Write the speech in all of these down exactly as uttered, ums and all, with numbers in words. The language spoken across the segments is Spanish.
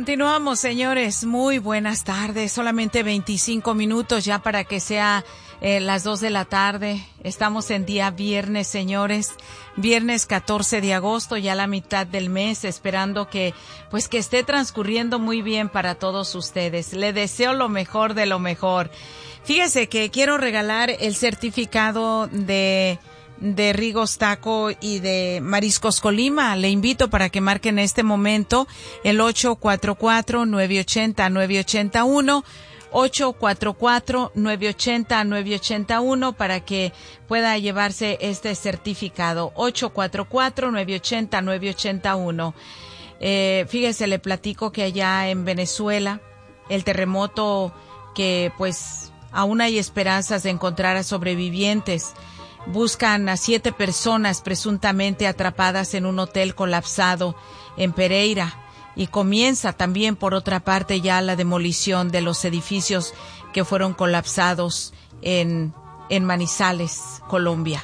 Continuamos, señores. Muy buenas tardes. Solamente veinticinco minutos ya para que sea eh, las dos de la tarde. Estamos en día viernes, señores. Viernes catorce de agosto, ya la mitad del mes, esperando que, pues, que esté transcurriendo muy bien para todos ustedes. Le deseo lo mejor de lo mejor. Fíjese que quiero regalar el certificado de... de Rigos Taco y de Mariscos Colima. Le invito para que marque en este momento el ocho cuatro cuatro, nueve ocho cero, nueve ocho cero uno, ocho cuatro cuatro, nueve ocho cero, nueve ocho cero uno para que pueda llevarse este certificado. ocho cuatro cuatro, nueve ocho cero, nueve ocho cero uno. Eh, fíjese, le platico que allá en Venezuela, el terremoto que pues aún hay esperanzas de encontrar a sobrevivientes. Buscan a siete personas presuntamente atrapadas en un hotel colapsado en Pereira, y comienza también por otra parte ya la demolición de los edificios que fueron colapsados en, en Manizales, Colombia.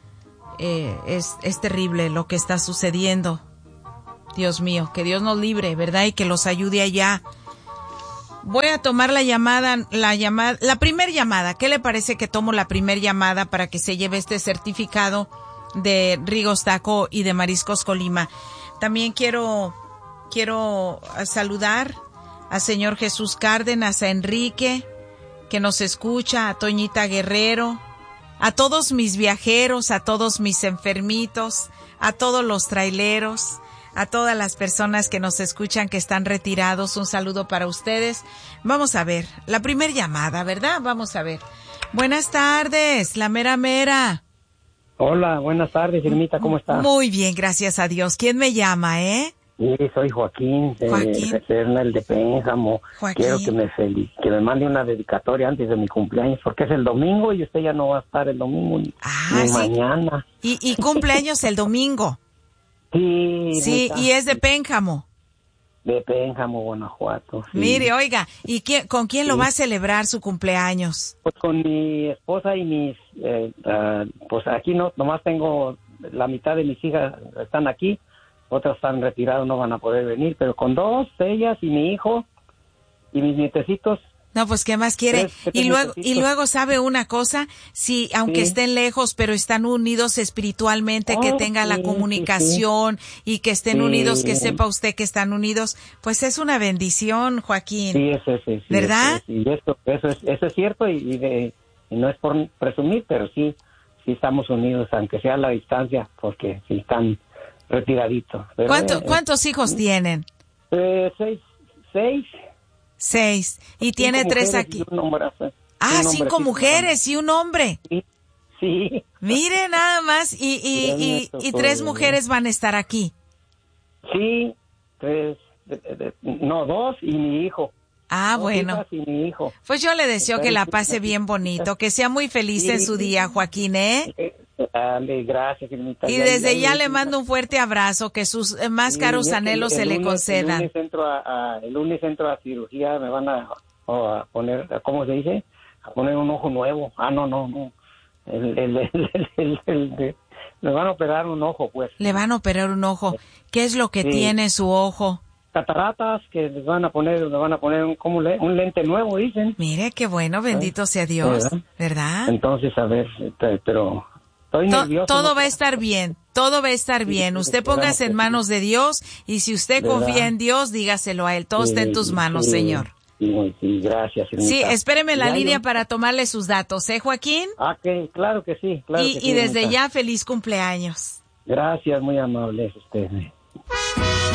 Eh, es, es terrible lo que está sucediendo. Dios mío, que Dios nos libre, ¿verdad? Y que los ayude allá. Voy a tomar la llamada, la llamada, la primer llamada. ¿Qué le parece que tomo la primer llamada para que se lleve este certificado de Rigos Taco y de Mariscos Colima? También quiero, quiero saludar a señor Jesús Cárdenas, a Enrique, que nos escucha, a Toñita Guerrero, a todos mis viajeros, a todos mis enfermitos, a todos los traileros, a todas las personas que nos escuchan que están retirados, un saludo para ustedes. Vamos a ver, la primer llamada, ¿verdad? Vamos a ver. Buenas tardes, la mera mera. Hola, buenas tardes, Irmita, ¿cómo estás? Muy bien, gracias a Dios. ¿Quién me llama, eh? Sí, soy Joaquín, de Joaquín. el de Pénjamo. Joaquín. Quiero que me fel- que me mande una dedicatoria antes de mi cumpleaños, porque es el domingo y usted ya no va a estar el domingo ni, Ah, ni sí. mañana. Y, y cumpleaños el domingo. Sí, Sí, Irmita, y es de Pénjamo. de Pénjamo, Guanajuato. Sí. Mire, oiga, ¿y quién, con quién lo Sí. va a celebrar su cumpleaños? Pues con mi esposa y mis, eh, uh, pues aquí no, nomás tengo la mitad de mis hijas están aquí, otras están retiradas, no van a poder venir, pero con dos, ellas y mi hijo y mis nietecitos. No, pues, ¿qué más quiere? Tres, tres Y luego, y nietecitos. luego, ¿sabe una cosa? Si, aunque Sí. estén lejos, pero están unidos espiritualmente, que Oh, tenga sí, la sí, comunicación y que estén Sí. unidos, que sepa usted que están unidos, pues es una bendición, Joaquín. Sí, eso es, sí, sí, ¿verdad? eso es, y esto, eso es, eso es cierto y, y, de, y no es por presumir, pero sí, sí estamos unidos, aunque sea a la distancia, porque sí están retiraditos. Pero, ¿Cuánto, eh, ¿Cuántos hijos tienen? eh, seis, seis. Seis. Y cinco tiene tres mujeres aquí. y un hombre, Ah, un cinco hombrecito. mujeres y un hombre. Sí, sí. Mire nada más, y, y, Ya y, me tocó y tres vivir. mujeres van a estar aquí. Sí, tres, de- de- no, dos y mi hijo. Ah, Dos bueno. hijas y mi hijo. Pues yo le deseo que la Entonces, pase bien bonito, que sea muy feliz en su día, Joaquín, ¿eh? Eh, dale, gracias, Irmita. Y Ya- desde ya- ya le mando un fuerte abrazo, que sus eh, más Sí, caros es que anhelos el- se el le lunes- concedan. El lunes entro a, a- el lunes entro a cirugía, me van a, a poner, ¿cómo se dice? A poner un ojo nuevo. Ah, no, no, no. El, el, el, el, el- el de- me van a operar un ojo, pues. Le van a operar un ojo. ¿Qué es lo que Sí. tiene su ojo? Cataratas que les van a poner, le van a poner un, como le- un lente nuevo, dicen. Mire, qué bueno, bendito sea Dios, ¿Verdad? ¿verdad? Entonces, a ver, este, pero estoy To- nervioso. todo ¿no? va a estar bien, todo va a estar bien. Usted esperamos póngase en que manos de Dios, y si usted ¿Verdad? confía en Dios, dígaselo a Él. Todo está en tus Sí, manos, sí, Señor. Sí, sí, gracias, Sí, Irmita. espéreme en la Ya línea yo- para tomarle sus datos, ¿eh, Joaquín? Ah, que, claro que sí, claro y que y sí, desde Irmita. ya, feliz cumpleaños. Gracias, muy amables ustedes.